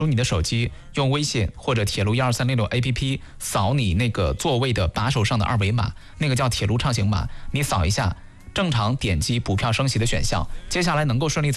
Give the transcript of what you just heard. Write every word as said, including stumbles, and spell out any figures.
用你的手机，用微信或者铁路一二三零六 A P P 扫你那个座位的把手上的二维码，那个叫铁路畅行码，你扫一下，正常点击补票升席的选项，接下来能够顺利